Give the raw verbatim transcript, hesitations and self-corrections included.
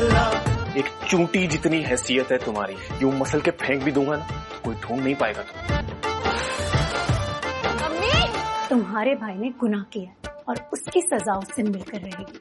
एक चूंटी जितनी हैसियत है तुम्हारी, यूं मसल के फेंक भी दूंगा ना, कोई ढूंढ नहीं पाएगा तुम। मम्मी, तुम्हारे भाई ने गुनाह किया और उसकी सजा उससे मिलकर रहेगी।